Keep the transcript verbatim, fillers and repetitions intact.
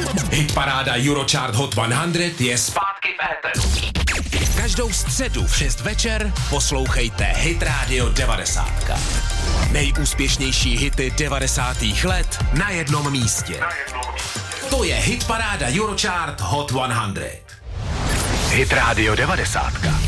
Hitparáda Eurochart Hot sto je zpátky v éteru. Každou středu v šest večer poslouchejte Hit Radio devadesát. Nejúspěšnější hity devadesátých let na jednom místě. To je Hitparáda Eurochart Hot sto. Hit Radio devadesát.